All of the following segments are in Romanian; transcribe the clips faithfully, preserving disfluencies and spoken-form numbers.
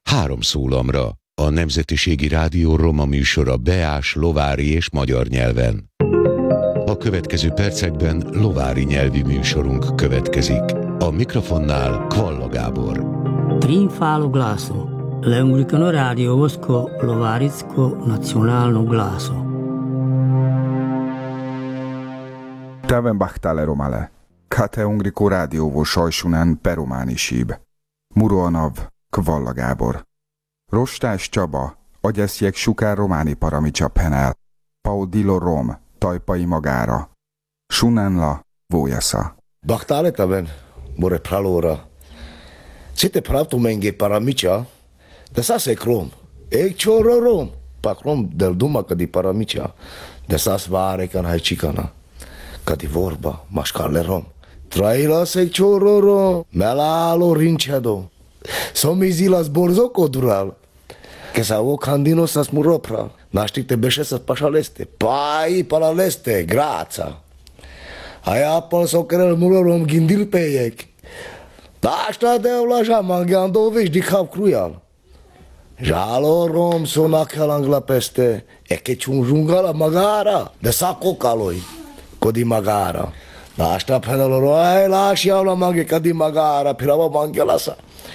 három szólamra, a Nemzetiségi Rádió roma műsora beás, lovári és magyar nyelven. A következő percekben lovári nyelvi műsorunk következik. A mikrofonnál Kvalla Gábor. Trinfalo glaso, l'Anglicano Radio Vosko Lovaritsko Nacionalno glaso. Täven bahtale romale, kate Ungriko rádióvo sajsunán perománi síb. Muroanav, Kvalla Gábor. Rostás Csaba, agyeszjek sukár románi paramicsa penel. Paudilo rom, tajpai magára. Sunánla, vójasza. Bahtale taven, more pralora. Site pravtu menge paramicsa, de sas e krom. Ek choro rom. Pa krom del duma kadi paramicsa. De sas vare kan hai chikana. Kadi vorba, mașcale rom. Traila se choro rom. Melalo rinchado. Somi zilas borzo kodural. Că sa o candino sa smuropra. Naști te beșe să pașaleste. Pai palaleste, grața. Aia apăl s-o cărel murorom gindil pe ec. Da asta de la jaman gandovești di cap cruial. Jalo rom sona calangla peste. E che ciun jungala magara. De sa cocaloi. Codi magara. Da asta peneloro ai lași au la maghe cadi magara. Pirava manghela sa.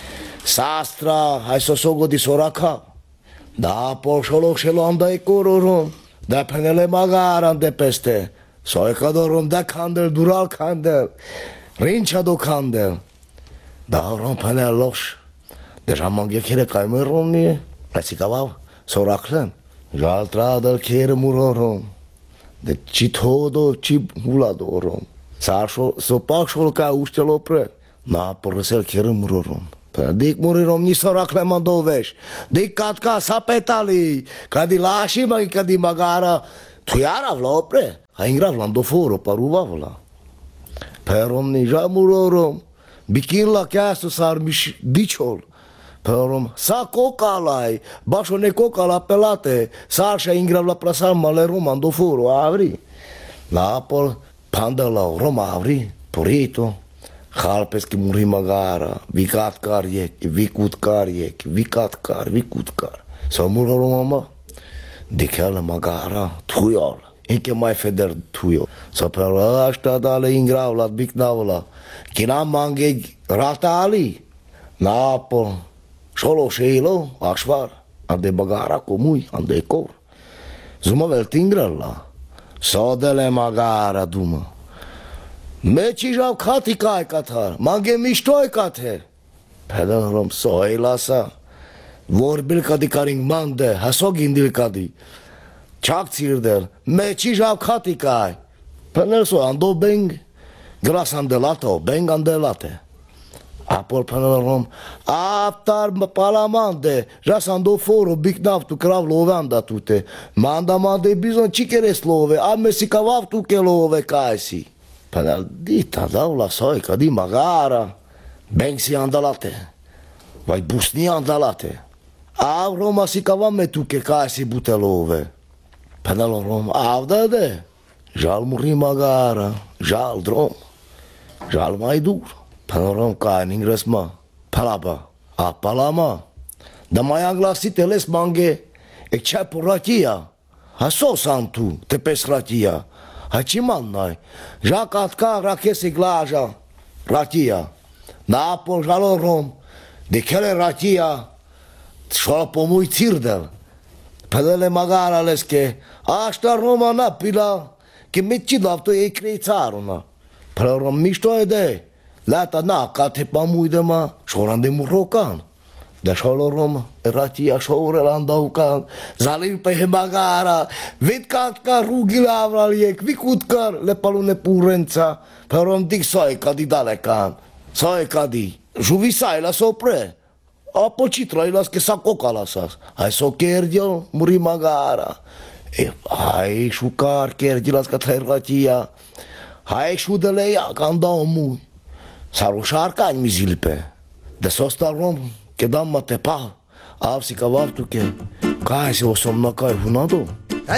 Sastra, hai să sogo di soraca. Da, poșoloc și luanda e cororom. Da, penele magara de peste. Soi cadorom da candel, dural candel. Rincea do candel. Da, rom penele loș. Deja manghe chere cai mă romnie. Pleci cavau, soraclen. Jal tradel chere murorom. De ci todo, ci hulado rom. Sașo, so pașol ca uștelo pre. Na, porăsel chere murorom. Dik murirom ni sorakle mandovesh. Dik katka sapetali. Kadi laši magi kadi magara. Tu jara vlopre. A ingra vlando foro paruva vla. Perom ni jamurorom. Bikin la chiasu sar mish diciol. Perom sa cokalai. Bașo ne cocala pelate. Sar și ingra vla prasar male romando foro avri. La apol pandala roma avri. Porito. Halpeski muri magara, vikatkar jek, vikutkar jek, vikatkar, vikutkar. Sau mură mama, de chiar magara, tuiol, încă mai feder tuiol. Sau pe ăștia dale ingravlat, bicnavla, kina mangeg ratali, napo, șolo șeilo, așvar, ande magara comui, ande cor. Zuma vel tingrăla, sau dele magara duma. Meci jau khati kai kathar mange mishtoi kathe pedal rom soilasa vorbil kadi karing mande haso gindil kadi chak tsirdel meci jau khati kai pedal so ando beng gras andelato beng andelate apol pedal rom aptar palamande jas ando foro bignav tu krav lovanda tute manda mande bizon chikeres love amesi kavav tu ke love kaisi. Penel dita dau la soica di magara, bengsi andalate, vai busni andalate. Au Roma si cavame tu che casi butelove. Penel Roma, au da de, jal muri magara, jal drom, jal mai dur. Penel Roma ca ingresma, palaba, a palama. Da mai anglasite les mange, e ce poratia, a so santu te pesratia. Haci mannai, jacat ca rachesi glaja, ratia, napol jalo rom, de chele ratia, șola pomui țirdel, pedele magara leske, așta roma napila, che mici dafto ei crei țaruna, pe rom mișto de, lata na, ca te pamui de ma, șoran de murocan. De șolo rom, ratia șoure landaucan, zalim pe magara, vitkatka rugila avraliek, vikutkar, le palune purența, pe rom dik soica di dalecan, soica di, juvisai la sopre, apo citrai las che sa coca lasas, hai so kerdio, muri magara, e hai șucar kerdi las ca ratia, hai șudeleia candau mui, sarușar cani mi zilpe, de sosta rom, che damma te pa, avsi cavavtu che, kai se o somna kai hunado.